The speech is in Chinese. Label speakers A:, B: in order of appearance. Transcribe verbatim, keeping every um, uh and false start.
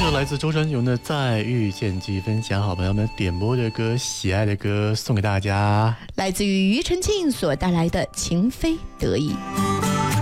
A: 首来自周传雄的《再遇见》，及分享好朋友们点播的歌、喜爱的歌送给大家，
B: 来自于庾澄庆所带来的《情非得已》。